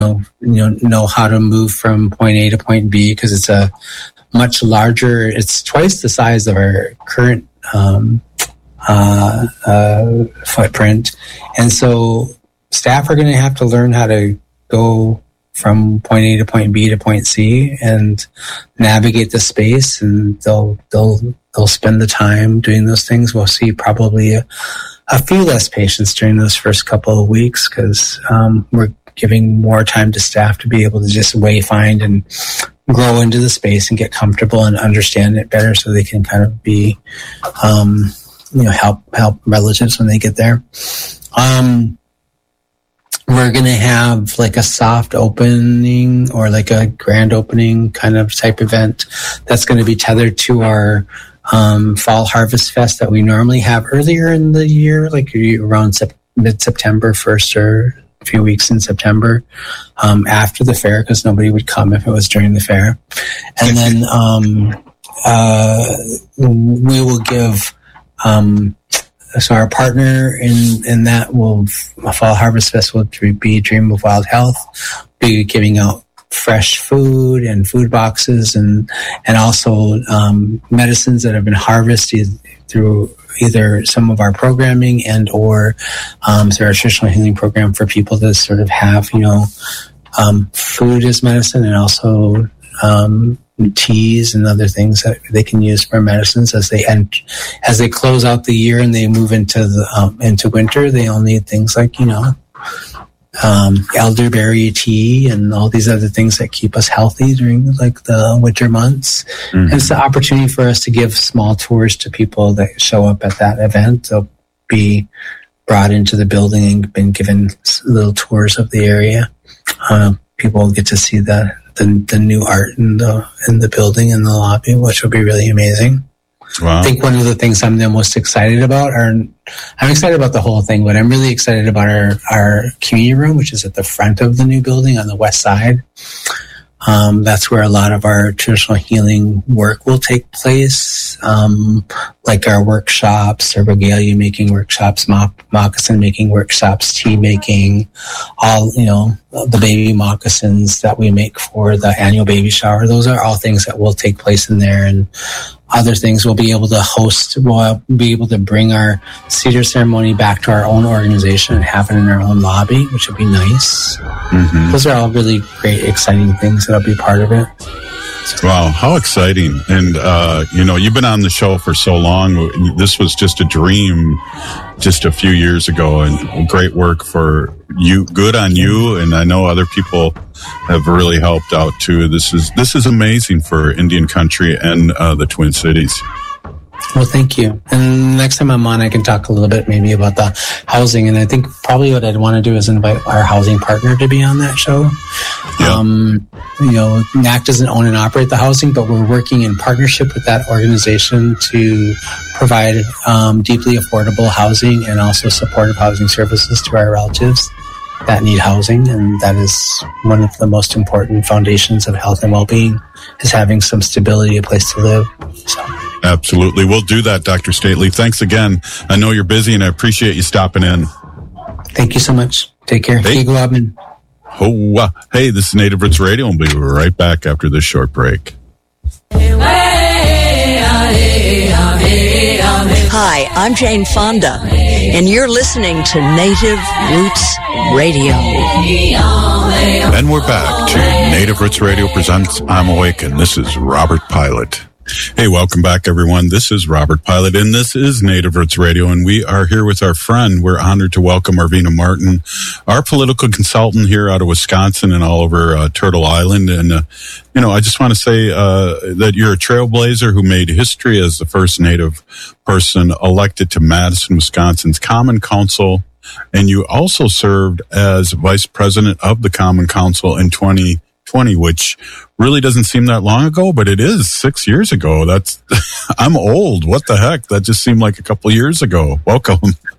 know how to move from point A to point B, because it's a much larger. It's twice the size of our current footprint, and so staff are going to have to learn how to go from point A to point B to point C and navigate the space, and they'll spend the time doing those things. We'll see probably a few less patients during those first couple of weeks, because we're giving more time to staff to be able to just wayfind and grow into the space and get comfortable and understand it better, so they can kind of be help relatives when they get there. We're going to have like a soft opening or like a grand opening kind of type event that's going to be tethered to our Fall Harvest Fest that we normally have earlier in the year, like around mid-September 1st or a few weeks in September, after the fair, because nobody would come if it was during the fair. And then we will give... so our partner in that Fall Harvest Fest will be Dream of Wild Health, be giving out fresh food and food boxes and also medicines that have been harvested through either some of our programming and or through our traditional healing program for people to sort of have food as medicine, and also teas and other things that they can use for medicines as they close out the year and they move into winter. They all need things like elderberry tea and all these other things that keep us healthy during like the winter months. Mm-hmm. And it's the opportunity for us to give small tours to people that show up at that event. They'll be brought into the building and been given little tours of the area. People will get to see the new art in the building, in the lobby, which will be really amazing. Wow. I think one of the things I'm the most excited about I'm excited about the whole thing, but I'm really excited about our community room, which is at the front of the new building on the west side. That's where a lot of our traditional healing work will take place, like our workshops, our regalia making workshops, moccasin making workshops, tea making, all, the baby moccasins that we make for the annual baby shower. Those are all things that will take place in there, and other things we'll be able to host. We'll be able to bring our cedar ceremony back to our own organization and have it in our own lobby, which would be nice. Mm-hmm. Those are all really great, exciting things that'll be part of it. Wow, how exciting. And, you've been on the show for so long. This was just a dream just a few years ago, and great work for you. Good on you. And I know other people have really helped out too. This is amazing for Indian country and the Twin Cities. Well, thank you. And next time I'm on, I can talk a little bit maybe about the housing. And I think probably what I'd want to do is invite our housing partner to be on that show. Yeah. NAC doesn't own and operate the housing, but we're working in partnership with that organization to provide deeply affordable housing and also supportive housing services to our relatives that need housing. And that is one of the most important foundations of health and well-being, is having some stability, a place to live. So. Absolutely. We'll do that, Dr. Stately. Thanks again. I know you're busy, and I appreciate you stopping in. Thank you so much. Take care. Hey, this is Native Roots Radio, and we'll be right back after this short break. Hi, I'm Jane Fonda, and you're listening to Native Roots Radio. And we're back to Native Roots Radio presents I'm Awake, and this is Robert Pilot. Hey, welcome back, everyone. This is Robert Pilot, and this is Native Roots Radio, and we are here with our friend. We're honored to welcome Arvina Martin, our political consultant here out of Wisconsin and all over Turtle Island. And, I just want to say that you're a trailblazer who made history as the first Native person elected to Madison, Wisconsin's Common Council, and you also served as vice president of the Common Council in 2020, which really doesn't seem that long ago, but it is 6 years ago. I'm old. What the heck? That just seemed like a couple of years ago. Welcome.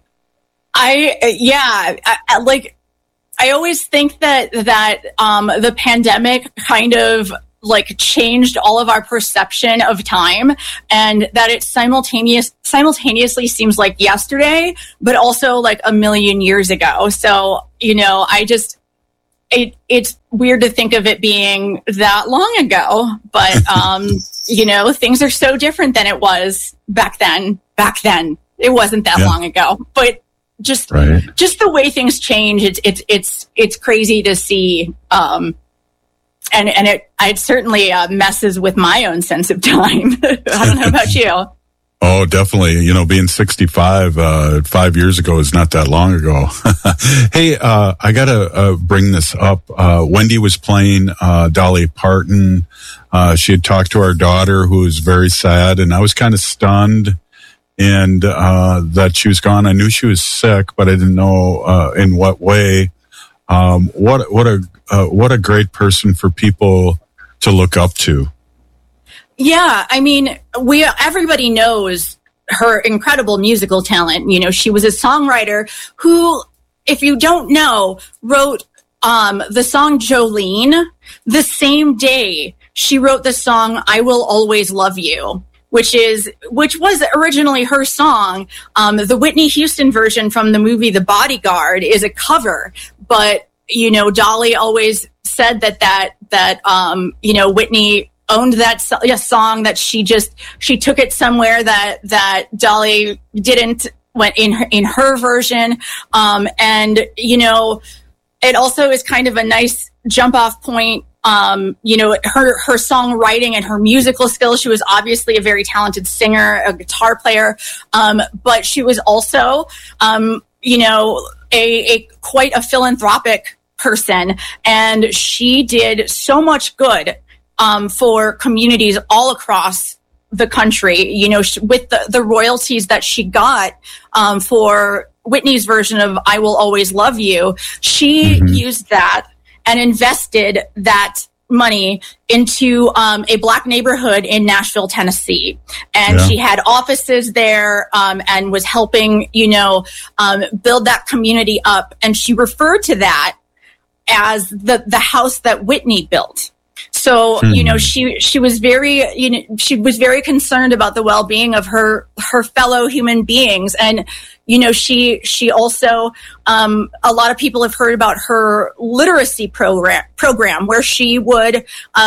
I always think that the pandemic kind of like changed all of our perception of time, and that it simultaneously seems like yesterday, but also like a million years ago. So, it's weird to think of it being that long ago, but things are so different than it was back then. It wasn't that long ago, but just the way things change, it's crazy to see. And it certainly messes with my own sense of time. I don't know about you. Oh, definitely. Being 65 5 years ago is not that long ago. Hey, I got to bring this up. Wendy was playing Dolly Parton. She had talked to our daughter, who was very sad, and I was kind of stunned and that she was gone. I knew she was sick, but I didn't know in what way. What a great person for people to look up to. Yeah, I mean, everybody knows her incredible musical talent. She was a songwriter who, if you don't know, wrote the song Jolene the same day she wrote the song I Will Always Love You, which was originally her song. The Whitney Houston version from the movie The Bodyguard is a cover, but Dolly always said that Whitney owned that song, that she took it somewhere that Dolly didn't, went in her version. And it also is kind of a nice jump off point. Her songwriting and her musical skills. She was obviously a very talented singer, a guitar player. But she was also, a quite a philanthropic person. And she did so much good for communities all across the country, with the royalties that she got for Whitney's version of I Will Always Love You. She used that and invested that money into a Black neighborhood in Nashville, Tennessee. And she had offices there and was helping, build that community up. And she referred to that as the house that Whitney built. So, she was very concerned about the well-being of her fellow human beings. And, she also, a lot of people have heard about her literacy program where she would,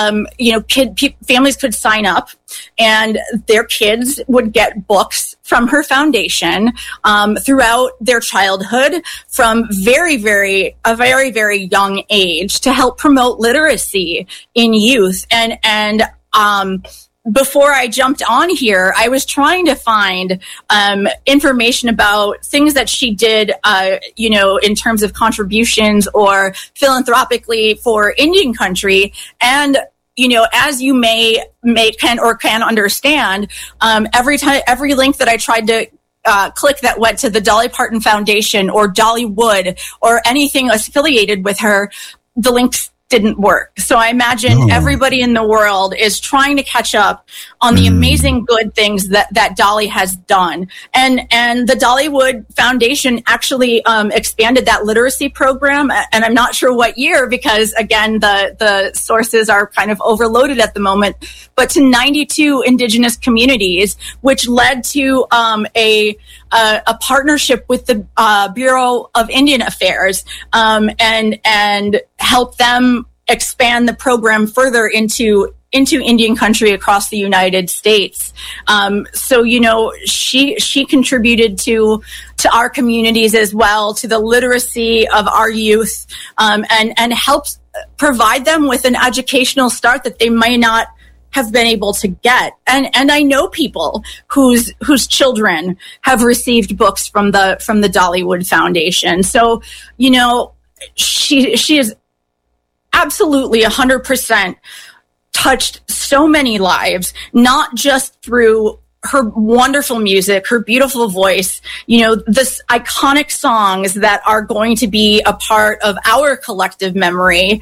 families could sign up and their kids would get books from her foundation, throughout their childhood from a very, very young age to help promote literacy in youth. And before I jumped on here, I was trying to find information about things that she did, in terms of contributions or philanthropically for Indian country. And, as you can understand, every link that I tried to click that went to the Dolly Parton Foundation or Dollywood or anything affiliated with her, the links didn't work. So I imagine everybody in the world is trying to catch up on the amazing good things that Dolly has done. And the Dollywood Foundation actually expanded that literacy program, and I'm not sure what year because, again, the sources are kind of overloaded at the moment, but to 92 Indigenous communities, which led to a partnership with the Bureau of Indian Affairs, and help them expand the program further into Indian country across the United States. So she contributed to our communities as well, to the literacy of our youth, and helps provide them with an educational start that they might not have been able to get. And I know people whose children have received books from the Dollywood Foundation. So, she is absolutely 100% touched so many lives, not just through her wonderful music, her beautiful voice, this iconic songs that are going to be a part of our collective memory.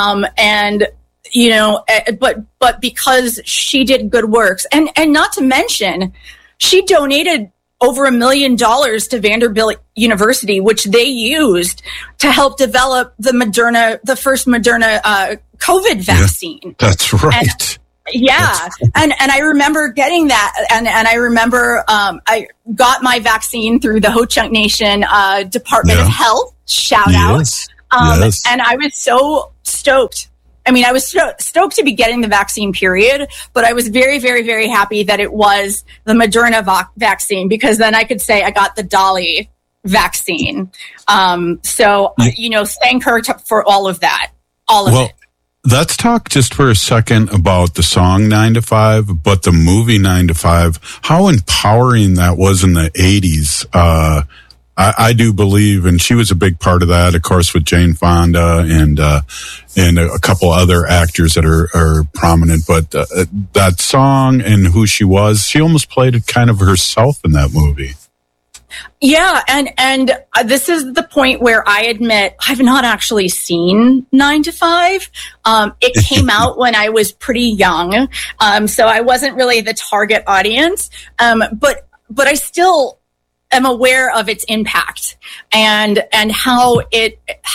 But because she did good works, and not to mention, she donated over $1 million to Vanderbilt University, which they used to help develop the first Moderna COVID vaccine. Yeah, that's right. And I remember getting that, and I remember I got my vaccine through the Ho Chunk Nation Department of Health. Shout out. Yes. And I was so stoked. I mean, I was stoked to be getting the vaccine, period, but I was very, very, very happy that it was the Moderna vaccine, because then I could say I got the Dolly vaccine. So, thank her for all of that. All of it. Let's talk just for a second about the song 9 to 5, but the movie 9 to 5, how empowering that was in the 80s. I do believe, and she was a big part of that, of course, with Jane Fonda and a couple other actors that are prominent. But that song and who she was, she almost played it kind of herself in that movie. Yeah, and this is the point where I admit I've not actually seen 9 to 5. It came out when I was pretty young, so I wasn't really the target audience. But I still am aware of its impact and how it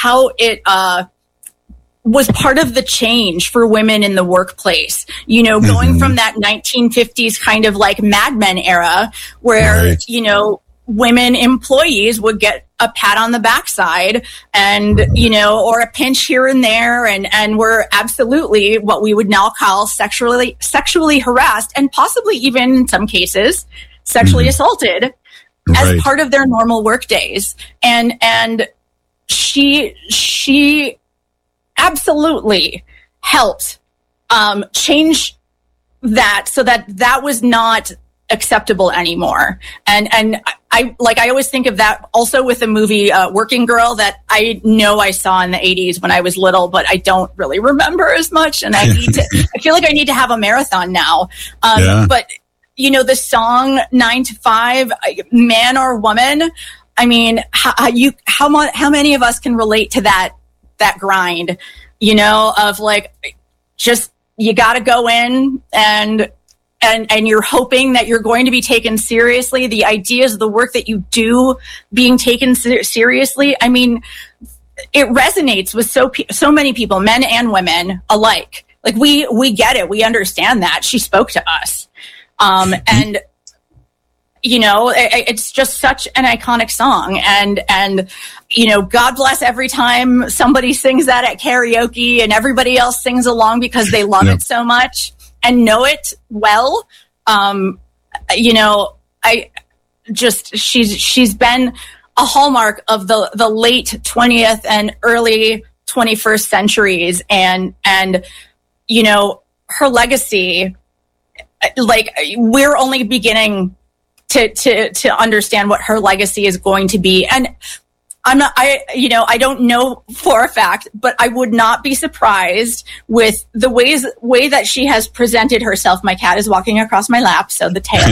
was part of the change for women in the workplace. Going from that 1950s kind of like Mad Men era where, women employees would get a pat on the backside and, or a pinch here and there. And were absolutely what we would now call sexually harassed, and possibly even in some cases sexually assaulted as part of their normal work days. And she absolutely helped, change that so that was not acceptable anymore. And I always think of that also with the movie Working Girl that I know I saw in the 80s when I was little, but I don't really remember as much. And I feel like I need to have a marathon now. But the song 9 to 5, man or woman, I mean, how many of us can relate to that grind, of like, just, you got to go in and you're hoping that you're going to be taken seriously. The ideas of the work that you do being taken seriously. I mean, it resonates with so many people, men and women alike. Like we get it. We understand that. She spoke to us. And it's just such an iconic song, and God bless every time somebody sings that at karaoke and everybody else sings along because they love it so much and know it well. She's been a hallmark of the late 20th and early 21st centuries, and her legacy, like, we're only beginning to understand what her legacy is going to be. And I don't know for a fact, but I would not be surprised with the way that she has presented herself. My cat is walking across my lap, so the tail.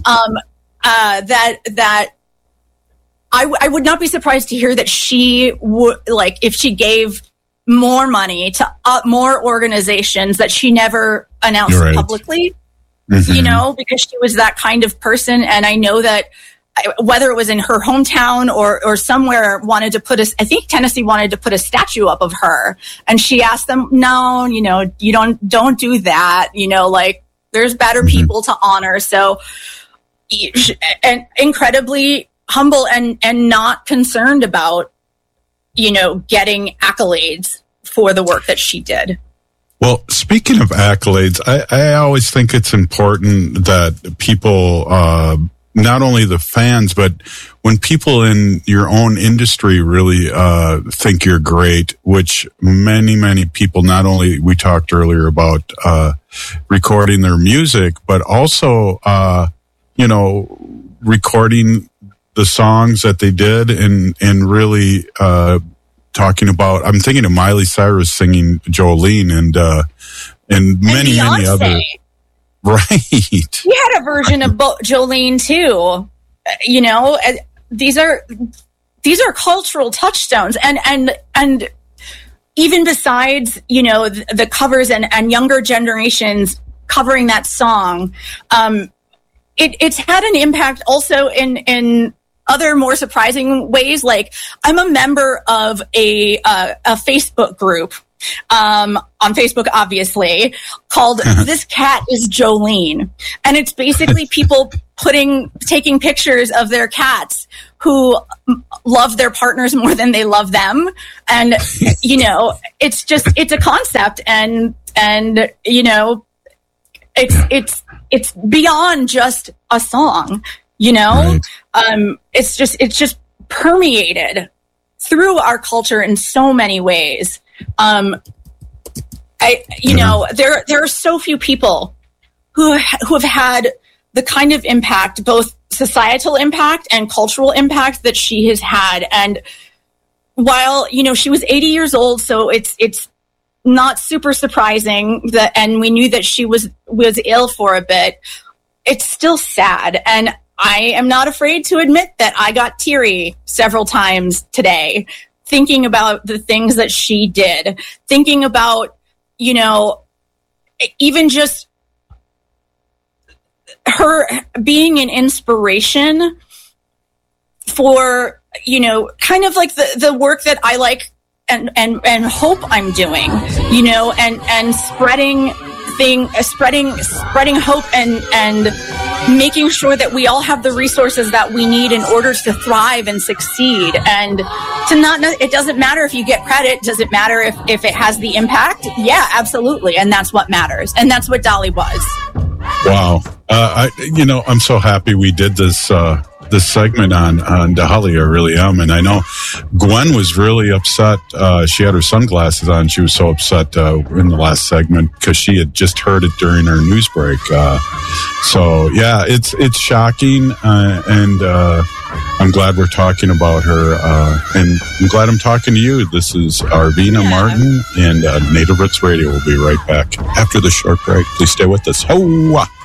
That I would not be surprised to hear that she would, like, if she gave more money to more organizations that she never announced publicly. Because she was that kind of person. And I know that whether it was in her hometown or somewhere wanted to I think Tennessee wanted to put a statue up of her. And she asked them, no, you don't do that. Like, there's better people to honor. So, and incredibly humble and not concerned about, getting accolades for the work that she did. Well, speaking of accolades, I always think it's important that people, not only the fans, but when people in your own industry really think you're great, which many, many people, not only we talked earlier about recording their music, but also, recording the songs that they did and really talking about, I'm thinking of Miley Cyrus singing Jolene and many other. Right. We had a version of Jolene too. These are cultural touchstones, and even besides, the covers and younger generations covering that song, it's had an impact also in other more surprising ways. Like, I'm a member of a Facebook group on Facebook, obviously, called "This Cat is Jolene," and it's basically people taking pictures of their cats who love their partners more than they love them, and it's a concept, and it's beyond just a song, Right. It's just permeated through our culture in so many ways. There are so few people who have had the kind of impact, both societal impact and cultural impact, that she has had. And while, she was 80 years old, so it's not super surprising and we knew that she was ill for a bit. It's still sad. And I am not afraid to admit that I got teary several times today, thinking about the things that she did, thinking about, even just her being an inspiration for, kind of like the work that I like and hope I'm doing, and spreading hope and making sure that we all have the resources that we need in order to thrive and succeed. And it doesn't matter if you get credit. Does it matter if it has the impact? Yeah, absolutely. And that's what matters. And that's what Dolly was. Wow. I'm so happy we did this segment on Dolly. I really am. And I know Gwen was really upset. She had her sunglasses on. She was so upset in the last segment because she had just heard it during her news break. So yeah, it's shocking. And I'm glad we're talking about her. And I'm glad I'm talking to you. This is Arvina Martin and Native Roots Radio. We'll be right back after the short break. Please stay with us. Ho!